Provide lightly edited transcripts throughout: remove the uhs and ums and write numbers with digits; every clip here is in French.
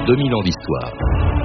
2000 ans d'histoire.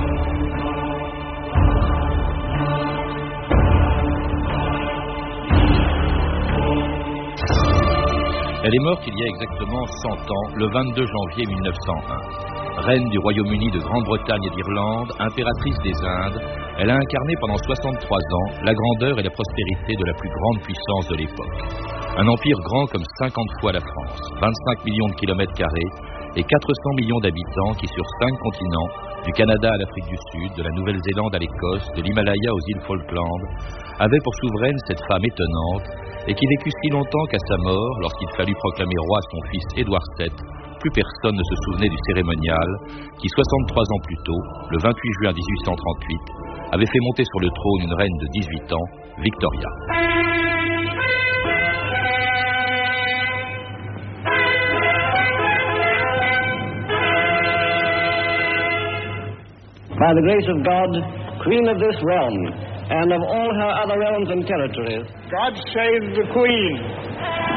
Elle est morte il y a exactement 100 ans, le 22 janvier 1901. Reine du Royaume-Uni de Grande-Bretagne et d'Irlande, impératrice des Indes, elle a incarné pendant 63 ans la grandeur et la prospérité de la plus grande puissance de l'époque. Un empire grand comme 50 fois la France, 25 millions de kilomètres carrés et 400 millions d'habitants qui sur 5 continents, du Canada à l'Afrique du Sud, de la Nouvelle-Zélande à l'Écosse, de l'Himalaya aux îles Falkland, avait pour souveraine cette femme étonnante et qui vécut si longtemps qu'à sa mort, lorsqu'il fallut proclamer roi son fils Édouard VII, plus personne ne se souvenait du cérémonial qui, 63 ans plus tôt, le 28 juin 1838, avait fait monter sur le trône une reine de 18 ans, Victoria. By the grace of God, Queen of this realm, and of all her other realms and territories. God save the Queen.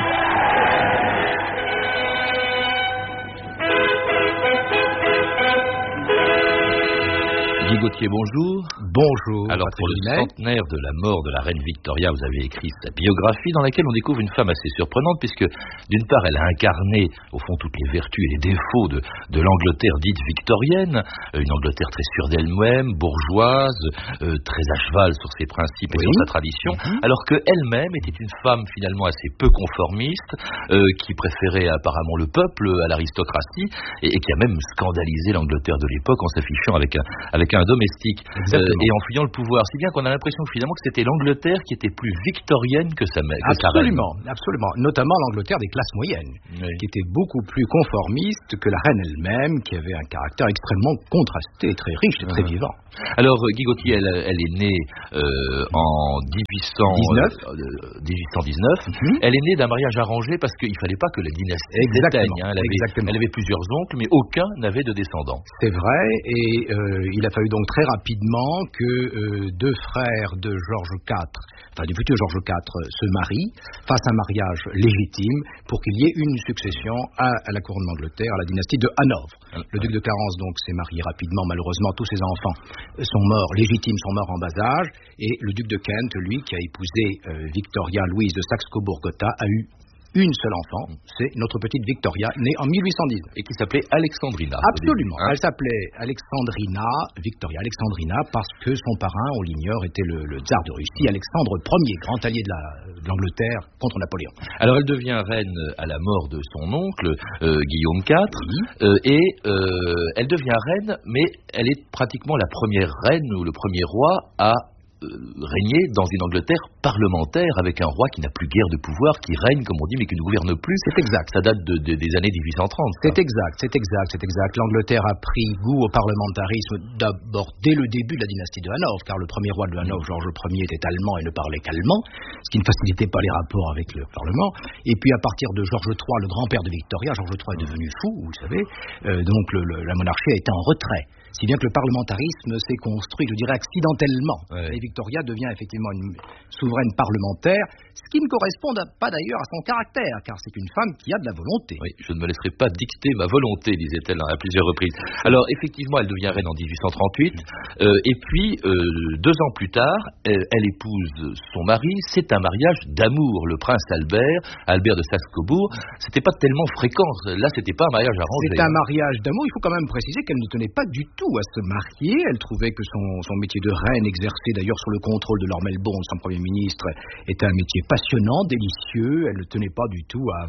Guy Gauthier, bonjour. Bonjour. Alors, pour le centenaire de la mort de la reine Victoria, vous avez écrit sa biographie dans laquelle on découvre une femme assez surprenante puisque, d'une part, elle a incarné, au fond, toutes les vertus et les défauts de l'Angleterre dite victorienne, une Angleterre très sûre d'elle-même, bourgeoise, très à cheval sur ses principes et sur sa tradition, alors qu'elle-même était une femme finalement assez peu conformiste, qui préférait apparemment le peuple à l'aristocratie et qui a même scandalisé l'Angleterre de l'époque en s'affichant avec un domestique et en fuyant le pouvoir, si bien qu'on a l'impression finalement que c'était l'Angleterre qui était plus victorienne que sa reine. Absolument, notamment l'Angleterre des classes moyennes, qui était beaucoup plus conformiste que la reine elle-même, qui avait un caractère extrêmement contrasté, très riche et très vivant. Alors Guy Gauthier, elle est née en 1819. Elle est née d'un mariage arrangé parce qu'il fallait pas que la dynastie s'éteigne. Elle avait plusieurs oncles, mais aucun n'avait de descendants. C'est vrai, et il a fallu donc très rapidement que deux frères de Georges IV, enfin du futur Georges IV, se marient, fassent un mariage légitime pour qu'il y ait une succession à la couronne d'Angleterre, à la dynastie de Hanovre. Le duc de Clarence donc s'est marié rapidement, malheureusement tous ses enfants sont morts légitimes, sont morts en bas âge, et le duc de Kent, lui, qui a épousé Victoria Louise de Saxe-Cobourg-Gotha, a eu une seule enfant, c'est notre petite Victoria, née en 1810. Et qui s'appelait Alexandrina. Absolument. Elle s'appelait Victoria Alexandrina, parce que son parrain, on l'ignore, était le tsar de Russie, Alexandre Ier, grand allié de l'Angleterre contre Napoléon. Alors elle devient reine à la mort de son oncle, Guillaume IV, et elle devient reine, mais elle est pratiquement la première reine ou le premier roi à régner dans une Angleterre parlementaire avec un roi qui n'a plus guère de pouvoir, qui règne comme on dit mais qui ne gouverne plus. C'est exact. Ça date des années 1830. C'est exact. L'Angleterre a pris goût au parlementarisme d'abord dès le début de la dynastie de Hanovre, car le premier roi de Hanovre, Georges Ier, était allemand et ne parlait qu'allemand, ce qui ne facilitait pas les rapports avec le Parlement. Et puis à partir de Georges III, le grand-père de Victoria, Georges III est devenu fou, vous le savez, donc la monarchie a été en retrait. Si bien que le parlementarisme s'est construit, je dirais, accidentellement. Et Victoria devient effectivement une souveraine parlementaire, ce qui ne correspond pas d'ailleurs à son caractère, car c'est une femme qui a de la volonté. Oui, je ne me laisserai pas dicter ma volonté, disait-elle à plusieurs reprises. Alors, effectivement, elle devient reine en 1838, et puis, 2 ans plus tard, elle épouse son mari. C'est un mariage d'amour. Le prince Albert de Saxe-Cobourg, c'était pas tellement fréquent. Là, c'était pas un mariage arrangé. C'est un mariage d'amour. Il faut quand même préciser qu'elle ne tenait pas du tout à se marier. Elle trouvait que son métier de reine, exercé d'ailleurs sous le contrôle de Lord Melbourne, son premier ministre, était un métier passionnant, délicieux. Elle ne tenait pas du tout à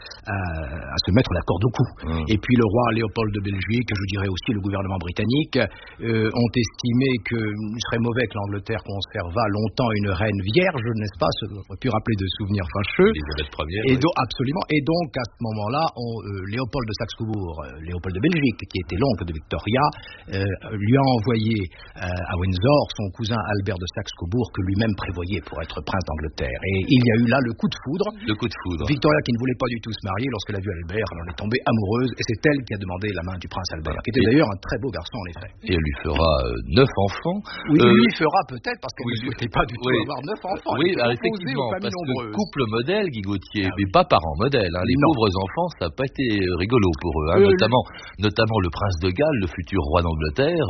se mettre la corde au cou. Et puis le roi Léopold de Belgique, je dirais aussi le gouvernement britannique, ont estimé qu'il serait mauvais que l'Angleterre conservât longtemps une reine vierge, n'est-ce pas? Ça aurait pu rappeler de souvenirs fâcheux. Absolument. Et donc à ce moment-là, Léopold de Saxe-Cobourg, Léopold de Belgique, qui était l'oncle de Victoria, lui a envoyé à Windsor son cousin Albert de Saxe-Cobourg, que lui-même prévoyait pour être prince d'Angleterre. Et il y a eu là le coup de foudre. Le coup de foudre. Victoria, qui ne voulait pas du tout se marier, lorsqu'elle a vu Albert, elle en est tombée amoureuse, et c'est elle qui a demandé la main du prince Albert, qui était d'ailleurs un très beau garçon en effet. Et elle lui fera 9 enfants. Oui, lui fera peut-être, parce qu'elle ne souhaitait pas du tout avoir 9 enfants. Oui, effectivement, parce que couple modèle, Guy Gauthier, mais pas parents modèles. Les pauvres enfants, ça n'a pas été rigolo pour eux, notamment le prince de Galles, le futur roi d'Angleterre,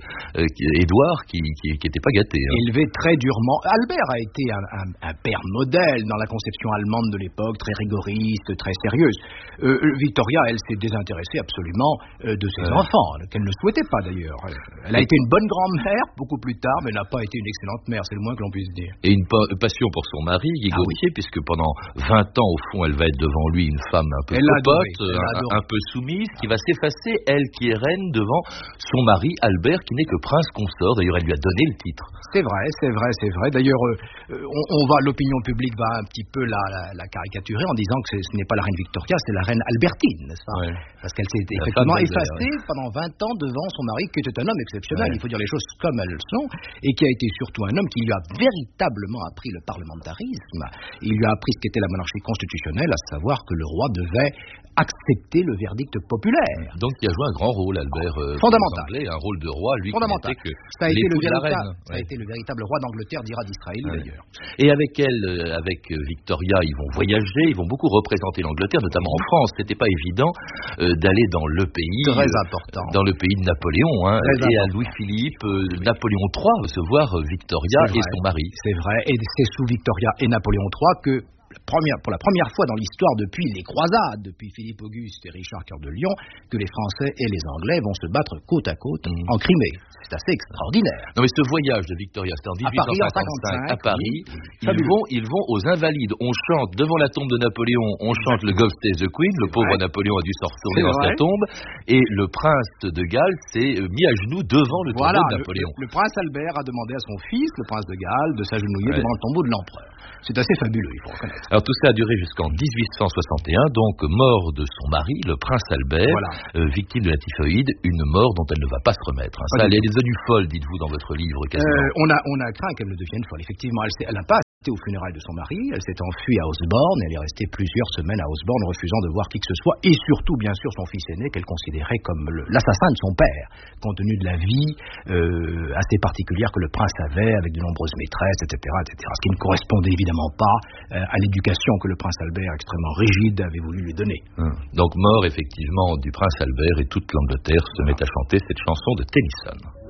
Édouard, qui n'était pas gâté. Élevé très durement. Albert a été un père modèle dans la conception allemande de l'époque, très rigoriste, très sérieuse. Victoria, elle s'est désintéressée absolument de ses enfants, qu'elle ne souhaitait pas d'ailleurs. Elle a été une bonne grand-mère beaucoup plus tard, mais elle n'a pas été une excellente mère, c'est le moins que l'on puisse dire. Et une passion pour son mari, Guy Gauthier, puisque pendant 20 ans, au fond, elle va être devant lui une femme un peu copote, un peu soumise, qui va s'effacer, elle qui est reine, devant son mari Albert, qui n'est que prince consort. D'ailleurs, elle lui a donné le titre. C'est vrai. D'ailleurs, l'opinion publique va un petit peu la caricaturer en disant que ce n'est pas la reine Victoria, c'est la reine Albertine, n'est-ce pas? Parce qu'elle s'est effectivement effacée pendant 20 ans devant son mari, qui était un homme exceptionnel, il faut dire les choses comme elles sont, et qui a été surtout un homme qui lui a véritablement appris le parlementarisme. Il lui a appris ce qu'était la monarchie constitutionnelle, à savoir que le roi devait accepter le verdict populaire. Donc il a joué un grand rôle, Albert. Fondamental. Anglais, un rôle de roi, lui fondamental. Qui n'était que ça a été ça a été le véritable roi d'Angleterre, dira d'Israël d'ailleurs. Et avec elle, avec Victoria, ils vont voyager, ils vont beaucoup représenter l'Angleterre, notamment en France. C'était pas évident d'aller dans le pays très important, dans le pays de Napoléon, et à Louis-Philippe, Napoléon III se voir Victoria et son mari. C'est vrai, et c'est sous Victoria et Napoléon III que pour la première fois dans l'histoire depuis les croisades, depuis Philippe Auguste et Richard Cœur de Lion, que les Français et les Anglais vont se battre côte à côte en Crimée. C'est assez extraordinaire. Non mais ce voyage de Victoria, c'était en 1855 à Paris. Ils vont aux Invalides. On chante devant la tombe de Napoléon, on chante le God Save the Queen. Le pauvre Napoléon a dû se retourner dans sa tombe. Et le prince de Galles s'est mis à genoux devant le tombeau de Napoléon. Le prince Albert a demandé à son fils, le prince de Galles, de s'agenouiller devant le tombeau de l'empereur. C'est assez fabuleux, il faut reconnaître. Alors tout ça a duré jusqu'en 1861, donc mort de son mari, le prince Albert, victime de la typhoïde, une mort dont elle ne va pas se remettre. Ça, elle est devenue folle, dites-vous, dans votre livre, quasiment. On a craint qu'elle ne devienne folle. Effectivement, elle n'a pas assisté aux funérailles de son mari, elle s'est enfuie à Osborne, elle est restée plusieurs semaines à Osborne, refusant de voir qui que ce soit, et surtout, bien sûr, son fils aîné, qu'elle considérait comme l'assassin de son père, compte tenu de la vie assez particulière que le prince avait, avec de nombreuses maîtresses, etc., ce qui ne correspondait évidemment pas à l'éducation que le prince Albert, extrêmement rigide, avait voulu lui donner. Donc mort effectivement du prince Albert, et toute l'Angleterre se met à chanter cette chanson de Tennyson.